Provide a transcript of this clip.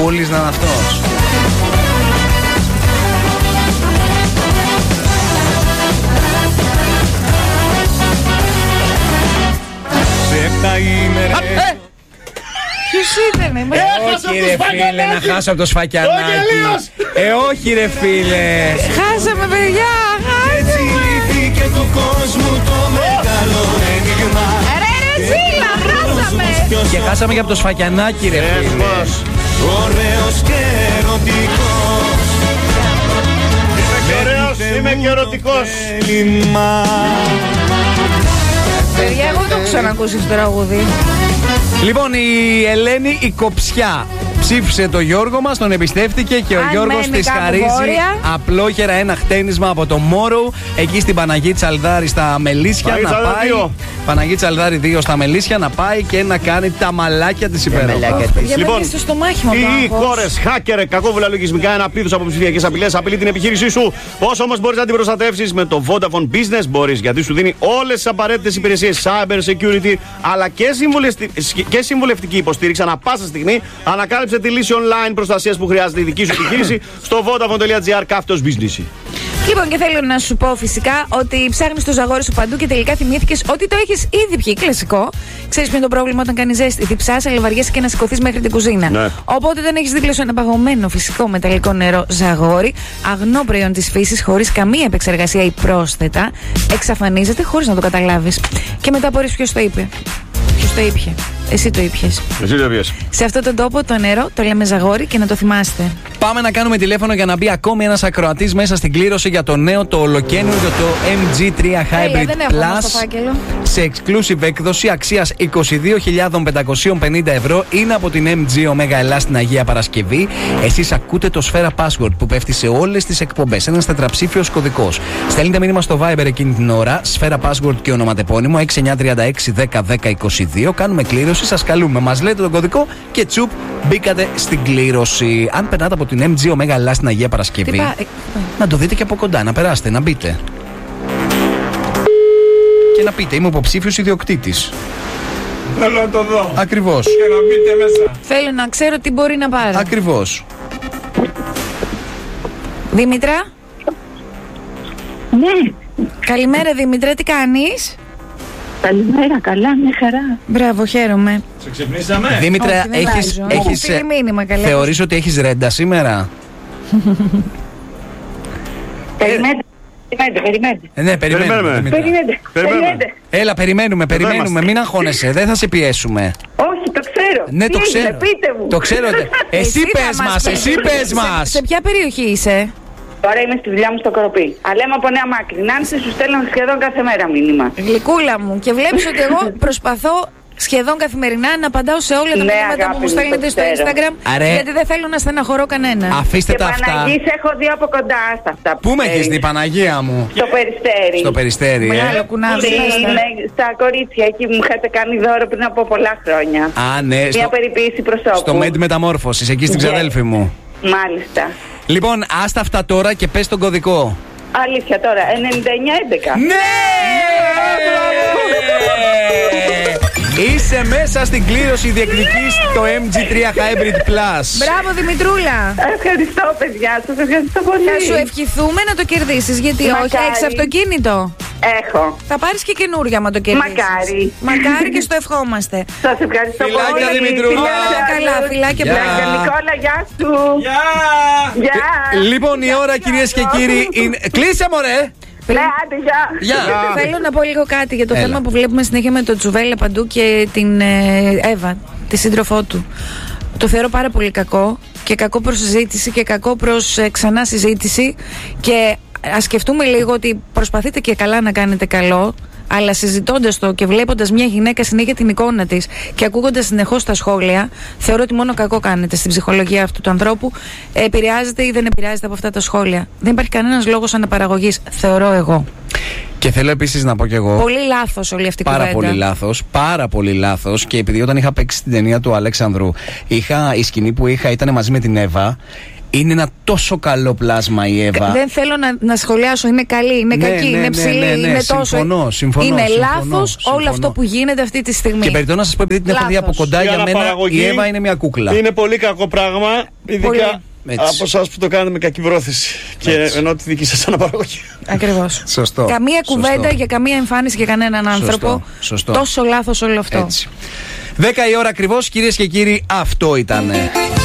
Κούλης να είναι αυτός. Ποιος ήτανε? Όχι ρε φίλε, να χάσω από το σφακιανάκι. Όχι ρε φίλε. Χάσαμε παιδιά, χάσαμε. Και του κόσμου το μεγάλο ένιγμα. Ρε Ζήλα, χάσαμε. Και χάσαμε και από το σφακιανάκι ρε φίλε. Ωραίος και ερωτικός. Είμαι και ερωτικός. Παιδιά, εγώ το έχω ξανακούσει στο τραγούδι. Λοιπόν, η Ελένη η Κοψιά ψήφισε το Γιώργο μας, τον εμπιστεύτηκε και ο Γιώργος της χαρίζει απλόχερα ένα χτένισμα από το Μόρο εκεί στην Παναγή Τσαλδάρη στα Μελίσια να πάει. Παναγή Τσαλδάρη 2 στα Μελίσια να πάει και να κάνει τα μαλάκια της υπέροχα. Λοιπόν, στο στομάχι μου, οι χώρες hacker, κακόβουλα λογισμικά, ένα πλήθος από ψηφιακές απειλές απειλεί την επιχείρησή σου. Πώς όμως μπορείς να την προστατεύσεις? Με το Vodafone Business μπορείς, γιατί σου δίνει όλες τις απαραίτητες υπηρεσίες cyber security αλλά και συμβουλευτική υποστήριξη ανά πάσα στιγμή. Ανακάλυψε τη λύση online προστασίας που χρειάζεται η δική σου επιχείρηση στο vodafone.gr/business. Λοιπόν, και θέλω να σου πω φυσικά ότι ψάχνεις το ζαγόρι σου παντού και τελικά θυμήθηκες ότι το έχεις ήδη πιει. Κλασικό. Ξέρεις ποιο είναι το πρόβλημα όταν κάνει ζέστη? Διψάς, αλευαριέσαι και να σηκωθείς μέχρι την κουζίνα. Ναι. Οπότε δεν έχεις δίπλα σου ένα παγωμένο φυσικό μεταλλικό νερό ζαγόρι, αγνό προϊόν της φύσης, χωρίς καμία επεξεργασία ή πρόσθετα, εξαφανίζεται χωρίς να το καταλάβεις. Και μετά μπορείς ποιος το είπε. Ποιος το ήπιε? Εσύ το ήπιες. Εσύ το ήπιες. Σε αυτόν τον τόπο το νερό το λέμε ζαγόρι και να το θυμάστε. Πάμε να κάνουμε τηλέφωνο για να μπει ακόμη ένας ακροατής μέσα στην κλήρωση για το νέο, το ολοκαίνουργιο, το MG3 Hybrid Plus σε exclusive έκδοση αξίας 22.550 ευρώ. Είναι από την MG Omega Ελλάς στην Αγία Παρασκευή. Εσείς ακούτε το Σφαίρα Password που πέφτει σε όλες τις εκπομπές. Ένας τετραψήφιος κωδικός. Στέλνετε μήνυμα στο Viber εκείνη την ώρα. Σφαίρα Password και ονοματεπώνυμο 6936 10 10 22. Κάνουμε κλήρωση. Σας καλούμε, μας λέτε τον κωδικό και τσουπ μπήκατε στην κλήρωση. Αν περνάτε από την MG Omega Ελλάς στην Αγία Παρασκευή, να το δείτε και από κοντά, να περάσετε, να μπείτε. Και να πείτε, είμαι υποψήφιος ιδιοκτήτης. Θέλω να το δω. Ακριβώς. Και να μπείτε μέσα. Θέλω να ξέρω τι μπορεί να πάρει. Ακριβώς. Δήμητρα. Ναι. Καλημέρα Δήμητρα, τι κάνεις? Καλημέρα, καλά, μια χαρά. Μπράβο, χαίρομαι. Σε ξυπνήσαμε? Δήμητρα, έχεις θεωρείς ότι έχεις ρέντα σήμερα? Περιμένετε. Ναι, περιμένουμε. Έλα, περιμένουμε. Μην αγχώνεσαι, δεν θα σε πιέσουμε. Όχι, το ξέρω. Ναι, το ξέρω. Πείτε μου. Το ξέρω. Εσύ πες μας. Σε ποια περιοχή είσαι? Τώρα είμαι στη δουλειά μου στο Κοροπή. Αλλά είμαι από Νέα Μάκρη. Νάνση, σου στέλνω σχεδόν κάθε μέρα μήνυμα. Γλυκούλα μου. Και βλέπεις ότι εγώ προσπαθώ σχεδόν καθημερινά να απαντάω σε όλα τα μηνύματα που μου στέλνετε στο Instagram. Γιατί δεν θέλω να στεναχωρώ κανένα. Αφήστε τα αυτά. Παναγή, σε έχω δει από κοντά στα αυτά. Πού με έχεις δει, Παναγία μου? Στο Περιστέρι. Στο Περιστέρι, Μεγάλο κουνάδι. Στα κορίτσια εκεί που μου είχατε κάνει δώρο πριν από πολλά χρόνια. Α, ναι. Μια περιποίηση προσώπου. Στο Med Μεταμόρφωσης, εκεί στην ξαδέλφη μου. Μάλιστα. Λοιπόν, άστα αυτά τώρα και πες τον κωδικό. Αλήθεια τώρα, 9911. Ναι! Είσαι μέσα στην κλήρωση, διεκδικείς το MG3 Hybrid Plus. Μπράβο Δημητρούλα. Ευχαριστώ παιδιά, σας ευχαριστώ πολύ. Θα σου ευχηθούμε να το κερδίσεις, γιατί όχι, έχεις αυτοκίνητο? Έχω. Θα πάρεις και καινούργια άμα το κερδίσεις. Μακάρι και στο ευχόμαστε. Σας ευχαριστώ πολύ. Φιλάκια Δημητρούλα. Καλά, φιλάκια. Νικόλα, γεια σου. Γεια. Λοιπόν, η ώρα κυρίες και κύριοι είναι... Κλείσε μωρέ. Γεια. Θέλω να πω λίγο κάτι για το θέμα που βλέπουμε συνέχεια με τον Τζουβέλα παντού και την Εύα, τη σύντροφό του. Το θεωρώ πάρα πολύ κακό και κακό προς συζήτηση και κακό προς ξανά συζήτηση, και ας σκεφτούμε λίγο ότι προσπαθείτε και καλά να κάνετε καλό, αλλά συζητώντας το και βλέποντας μια γυναίκα συνέχεια την εικόνα της και ακούγοντας συνεχώς τα σχόλια, θεωρώ ότι μόνο κακό κάνετε στην ψυχολογία αυτού του ανθρώπου. Επηρεάζεται ή δεν επηρεάζεται από αυτά τα σχόλια? Δεν υπάρχει κανένας λόγος αναπαραγωγής, θεωρώ εγώ. Και θέλω επίσης να πω κι εγώ. Πολύ λάθος όλη αυτή η κουβέντα. Πάρα πολύ λάθος. Και επειδή όταν είχα παίξει την ταινία του Αλέξανδρου, η σκηνή που είχα ήταν μαζί με την Εύα. Είναι ένα τόσο καλό πλάσμα η Εύα. Δεν θέλω να σχολιάσω. Είναι καλή, είναι κακή, είναι ψηλή, είναι τόσο. Συμφωνώ. Είναι λάθος όλο αυτό που γίνεται αυτή τη στιγμή. Και περιττώ να σας πω, επειδή την έχω δει από κοντά, για μένα η Εύα είναι μια κούκλα. Είναι πολύ κακό πράγμα, ειδικά από εσάς που το κάνετε με κακή πρόθεση. Και ενώ τη δική σας αναπαραγωγή. Ακριβώς. Σωστό. Καμία κουβέντα για καμία εμφάνιση για κανέναν άνθρωπο. Σωστό. Τόσο λάθος όλο αυτό. Έτσι. 10 η ώρα ακριβώς, κυρίες και κύριοι, αυτό ήταν.